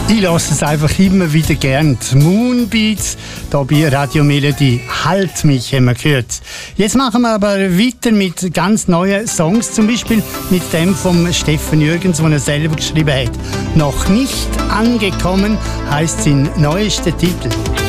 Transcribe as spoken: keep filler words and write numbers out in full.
Ich lasse es einfach immer wieder gern. Die Moonbeats, da bei Radio Melody. Halt mich, haben wir gehört. Jetzt machen wir aber weiter mit ganz neuen Songs, zum Beispiel mit dem vom Steffen Jürgens, den er selber geschrieben hat. Noch nicht angekommen heisst sein neuester Titel.